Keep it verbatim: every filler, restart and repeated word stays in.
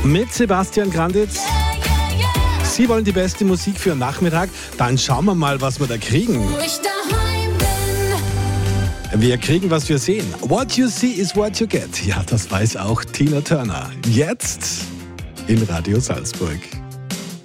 mit Sebastian Granditz. Sie wollen die beste Musik für den Nachmittag? Dann schauen wir mal, was wir da kriegen. Wo ich daheim bin. Wir kriegen, was wir sehen. What you see is what you get. Ja, das weiß auch Tina Turner. Jetzt in Radio Salzburg.